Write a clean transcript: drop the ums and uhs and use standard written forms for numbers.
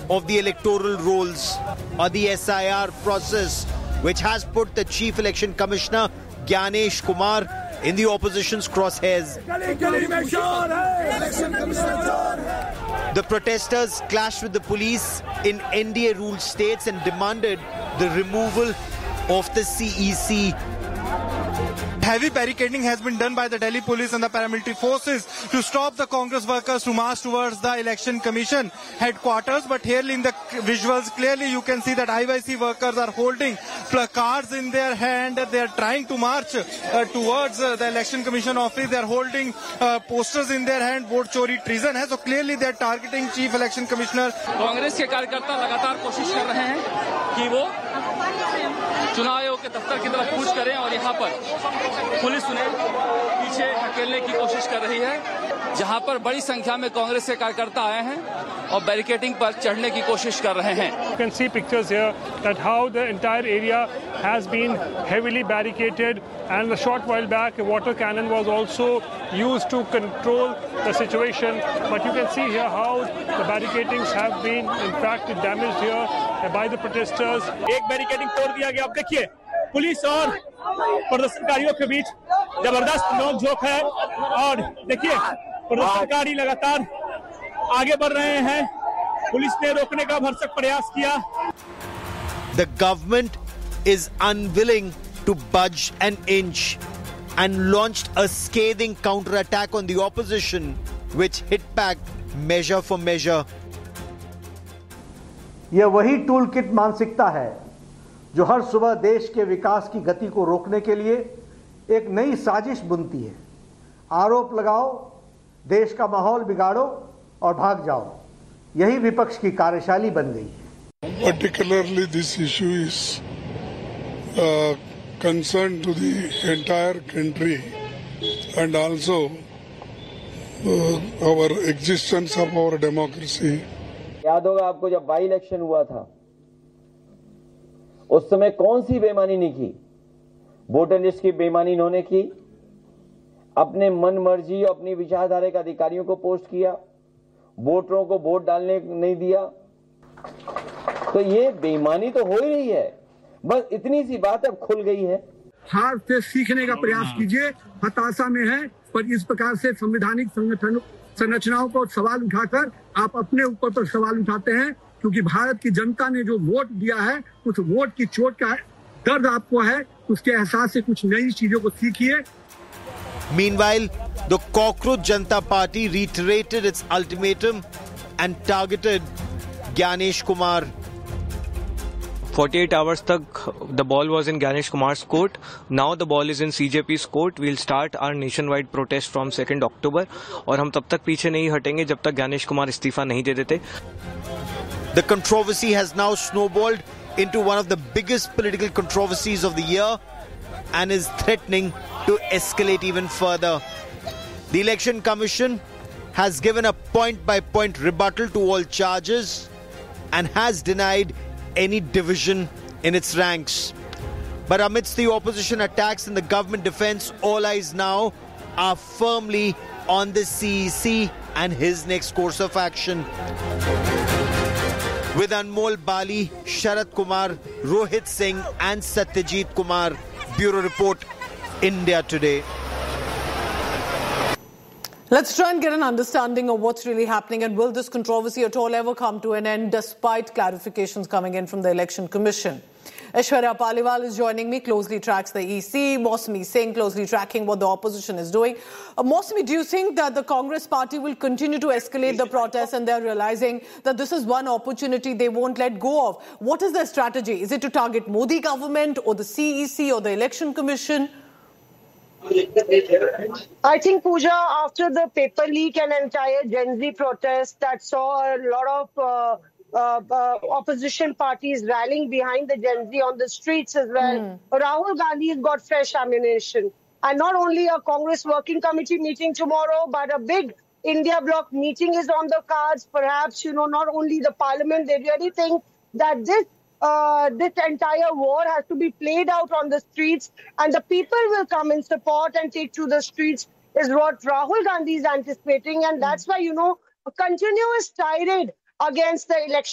of the electoral rolls or the SIR process, which has put the Chief Election Commissioner Gyanesh Kumar in the opposition's crosshairs. The protesters clashed with the police in NDA-ruled states and demanded the removal of the CEC. Heavy barricading has been done by the Delhi police and the paramilitary forces to stop the Congress workers to march towards the Election Commission headquarters. But here in the visuals, clearly you can see that IYC workers are holding placards in their hand. They are trying to march towards the Election Commission office. They are holding posters in their hand. Vote chori treason hai. So clearly they are targeting Chief Election Commissioner. Congress के कार्यकर्ता लगातार कोशिश कर रहे हैं कि वो चुनाव आयोग के दफ्तर की तरफ कूच करें और यहाँ पर पुलिस उन्हें पीछे ढकेलने की कोशिश कर रही है, जहाँ पर बड़ी संख्या में कांग्रेस के कार्यकर्ता आए हैं और बैरिकेडिंग पर चढ़ने की कोशिश कर रहे हैं. You can see pictures here that how the entire area has been heavily barricaded, and a short while back a water cannon was also used to control the situation. But you can see here how the barricadings have been in fact damaged here by the protesters. एक barricading तोड़ दिया गया. अब देखिए police और प्रदर्शनकारियों के बीच जबरदस्त नोकझोंक है और देखिए प्रदर्शनकारी लगातार आगे बढ़ रहे हैं. पुलिस ने रोकने का भरसक प्रयास किया. The government is unwilling to budge an inch and launched a scathing counterattack on the opposition, which hit back measure for measure. यह वही टूल किट मानसिकता है जो हर सुबह देश के विकास की गति को रोकने के लिए एक नई साजिश बुनती है. आरोप लगाओ, देश का माहौल बिगाड़ो और भाग जाओ. यही विपक्ष की कार्यशैली बन गई है. Particularly this issue is concern to the entire country and also our existence of our democracy. याद होगा आपको जब बाई इलेक्शन हुआ था, उस समय कौन सी बेईमानी नहीं की? वोटर लिस्ट की बेईमानी इन्होंने की, अपने मन मर्जी अपनी विचारधारा के अधिकारियों को पोस्ट किया, वोटरों को वोट डालने नहीं दिया. तो ये बेईमानी तो हो ही रही है. बस इतनी सी बात अब खुल गई है. हार से सीखने का प्रयास कीजिए. हताशा में है पर इस प्रकार से संवैधानिक संरचनाओं को सवाल उठाकर आप अपने ऊपर पर सवाल उठाते हैं, क्योंकि भारत की जनता ने जो वोट दिया है उस वोट की चोट का दर्द आपको है. उसके एहसास से कुछ नई चीजों को सीखिए. Meanwhile, the Cockroach Janata Party reiterated its ultimatum and targeted Gyanesh Kumar. 48 hours tak the ball was in Gyanesh Kumar's court. Now the ball is in CJP's court. We'll start our nationwide protest from 2nd October. और हम तब तक पीछे नहीं हटेंगे जब तक ज्ञानेश कुमार इस्तीफा नहीं दे देते. The controversy has now snowballed into one of the biggest political controversies of the year and is threatening to escalate even further. The Election Commission has given a point-by-point rebuttal to all charges and has denied any division in its ranks. But amidst the opposition attacks and the government defense, all eyes now are firmly on the CEC and his next course of action. With Anmol Bali, Sharad Kumar, Rohit Singh and Satyajit Kumar. Bureau Report, India Today. Let's try and get an understanding of what's really happening, and will this controversy at all ever come to an end despite clarifications coming in from the Election Commission? Aishwarya Paliwal is joining me, closely tracks the EC. Mausami Singh closely tracking what the opposition is doing. Mausami, do you think that the Congress party will continue to escalate the protests and they're realizing that this is one opportunity they won't let go of? What is their strategy? Is it to target Modi government or the CEC or the Election Commission? I think, Pooja, after the paper leak and entire Gen Z protest that saw a lot of opposition parties rallying behind the Gen Z on the streets as well, Rahul Gandhi's got fresh ammunition. And not only a Congress working committee meeting tomorrow, but a big India bloc meeting is on the cards. Perhaps, not only the parliament, they really think that this entire war has to be played out on the streets, and the people will come in support and take to the streets, is what Rahul Gandhi is anticipating. And that's why, a continuous tirade against the election